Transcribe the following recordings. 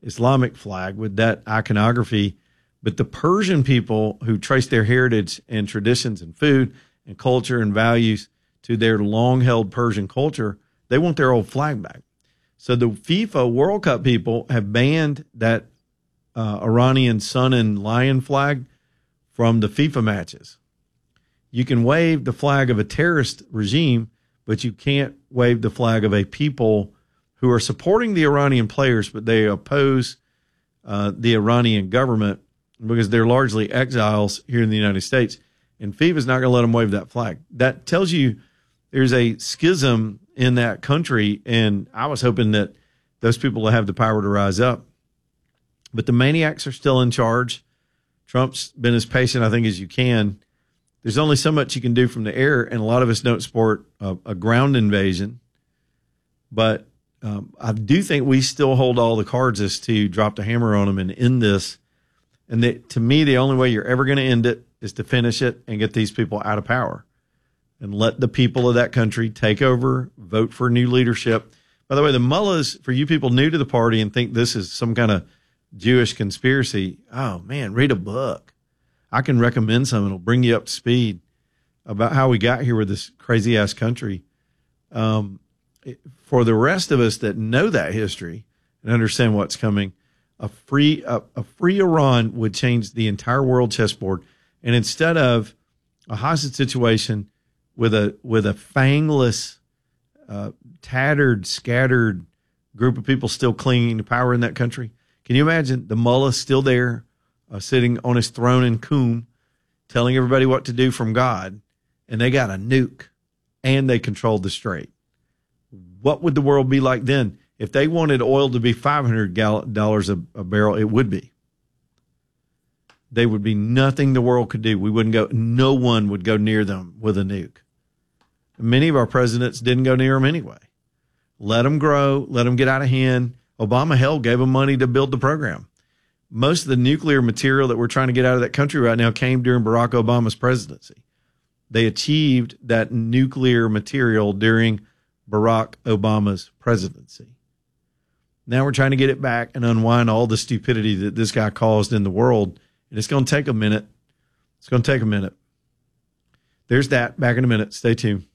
Islamic flag with that iconography. But the Persian people who trace their heritage and traditions and food and culture and values to their long-held Persian culture, they want their old flag back. So the FIFA World Cup people have banned that Iranian sun and lion flag from the FIFA matches. You can wave the flag of a terrorist regime, but you can't wave the flag of a people who are supporting the Iranian players, but they oppose the Iranian government because they're largely exiles here in the United States. And FIFA's not going to let them wave that flag. That tells you there's a schism in that country, and I was hoping that those people will have the power to rise up. But the maniacs are still in charge. Trump's been as patient, I think, as you can. There's only so much you can do from the air, and a lot of us don't support a ground invasion. But I do think we still hold all the cards as to drop the hammer on them and end this. And to me, the only way you're ever going to end it is to finish it and get these people out of power and let the people of that country take over, vote for new leadership. By the way, the mullahs, for you people new to the party and think this is some kind of Jewish conspiracy, oh, man, read a book. I can recommend some. It'll bring you up to speed about how we got here with this crazy-ass country. For the rest of us that know that history and understand what's coming, a free Iran would change the entire world chessboard. And instead of a hostage situation with a fangless, tattered, scattered group of people still clinging to power in that country, can you imagine the mullah still there, sitting on his throne in Qum, telling everybody what to do from God, and they got a nuke, and they controlled the strait? What would the world be like then? If they wanted oil to be $500 a barrel, it would be. There would be nothing the world could do. No one would go near them with a nuke. Many of our presidents didn't go near them anyway. Let them grow, let them get out of hand. Obama, hell, gave them money to build the program. Most of the nuclear material that we're trying to get out of that country right now came during Barack Obama's presidency. They achieved that nuclear material during Barack Obama's presidency. Now we're trying to get it back and unwind all the stupidity that this guy caused in the world. And it's going to take a minute. It's going to take a minute. There's that. Back in a minute. Stay tuned.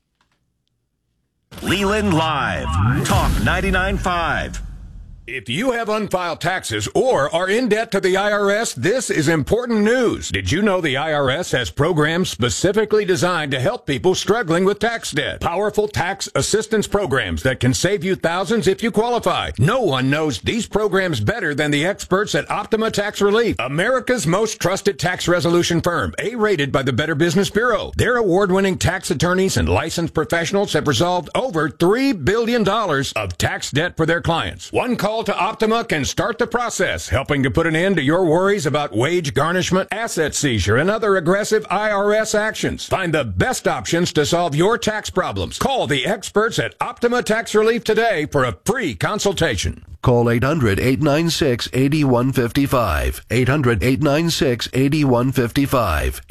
Leland Live. Talk 99.5. If you have unfiled taxes or are in debt to the IRS, this is important news. Did you know the IRS has programs specifically designed to help people struggling with tax debt? Powerful tax assistance programs that can save you thousands if you qualify. No one knows these programs better than the experts at Optima Tax Relief, America's most trusted tax resolution firm, A-rated by the Better Business Bureau. Their award-winning tax attorneys and licensed professionals have resolved over $3 billion of tax debt for their clients. One call to Optima can start the process, helping to put an end to your worries about wage garnishment, asset seizure, and other aggressive IRS actions. Find the best options to solve your tax problems. Call the experts at Optima Tax Relief today for a free consultation. Call 800-896-8155. 800-896-8155.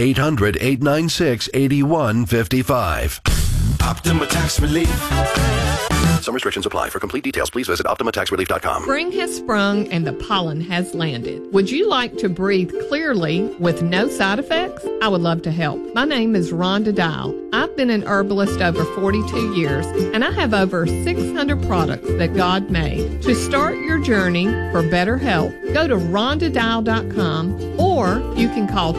800-896-8155. Optima Tax Relief. Some restrictions apply. For complete details, please visit OptimaTaxRelief.com. Spring has sprung and the pollen has landed. Would you like to breathe clearly with no side effects? I would love to help. My name is Rhonda Dial. I've been an herbalist over 42 years, and I have over 600 products that God made. To start your journey for better health, go to RhondaDial.com, or you can call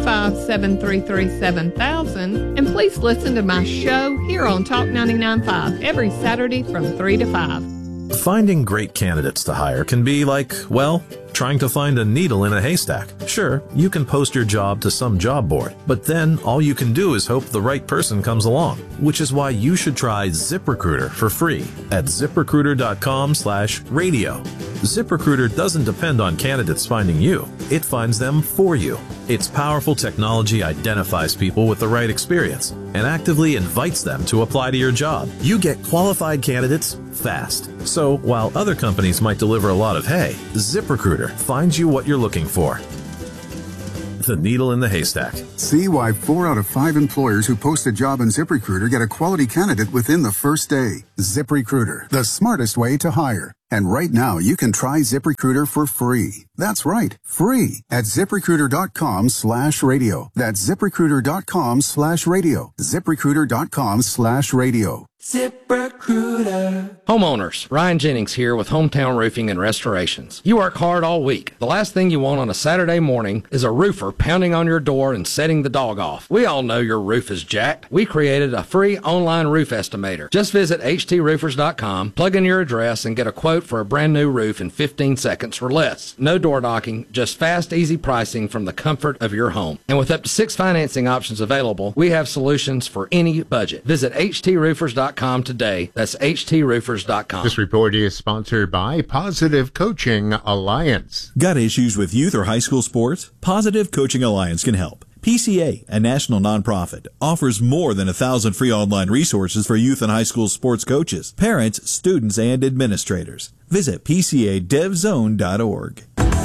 205-733-7000, and please listen to my show here on Talk 99.5 every Saturday from 3 to 5. Finding great candidates to hire can be like, well, trying to find a needle in a haystack. Sure, you can post your job to some job board, but then all you can do is hope the right person comes along, which is why you should try ZipRecruiter for free at ZipRecruiter.com/radio. ZipRecruiter doesn't depend on candidates finding you. It finds them for you. Its powerful technology identifies people with the right experience and actively invites them to apply to your job. You get qualified candidates fast. So while other companies might deliver a lot of hay, ZipRecruiter finds you what you're looking for. The needle in the haystack. See why 4 out of 5 employers who post a job on ZipRecruiter get a quality candidate within the first day. ZipRecruiter, the smartest way to hire. And right now, you can try ZipRecruiter for free. That's right, free at ZipRecruiter.com/radio. That's ZipRecruiter.com/radio. ZipRecruiter.com/radio. ZipRecruiter. Homeowners, Ryan Jennings here with Hometown Roofing and Restorations. You work hard all week. The last thing you want on a Saturday morning is a roofer pounding on your door and setting the dog off. We all know your roof is jacked. We created a free online roof estimator. Just visit hdroofers.com, plug in your address, and get a quote for a brand new roof in 15 seconds or less. No door knocking, just fast, easy pricing from the comfort of your home. And with up to 6 financing options available, we have solutions for any budget. Visit hdroofers.com today. That's hdroofers.com. This report is sponsored by Positive Coaching Alliance. Got issues with youth or high school sports? Positive Coaching Alliance can help. PCA, a national nonprofit, offers more than 1,000 free online resources for youth and high school sports coaches, parents, students, and administrators. Visit PCADevZone.org.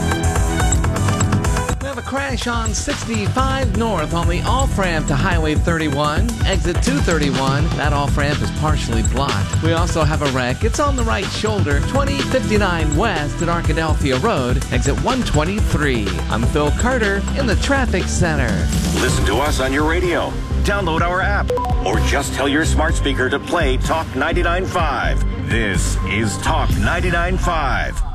We have a crash on 65 North on the off-ramp to Highway 31, exit 231. That off-ramp is partially blocked. We also have a wreck. It's on the right shoulder, 2059 West at Arkadelphia Road, exit 123. I'm Phil Carter in the Traffic Center. Listen to us on your radio. Download our app. Or just tell your smart speaker to play Talk 99.5. This is Talk 99.5.